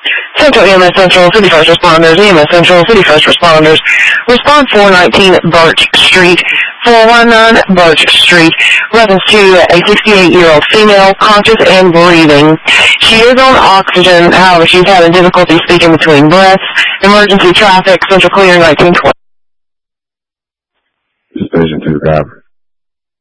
Central EMS Central, City First Responders, EMS Central, City First Responders. Respond 419 Birch Street, 419 Birch Street. Reference to a 68-year-old female, conscious and breathing. She is on oxygen, however, she's having difficulty speaking between breaths. Emergency traffic, Central Clear 1920. Station 2, copy.